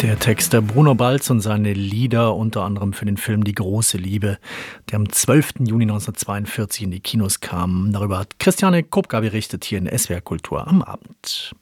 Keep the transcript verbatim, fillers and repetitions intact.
Der Texter Bruno Balz und seine Lieder, unter anderem für den Film Die große Liebe, der am zwölften Juni neunzehnhundertzweiundvierzig in die Kinos kam. Darüber hat Christiane Kopka berichtet hier in S W R Kultur am Abend.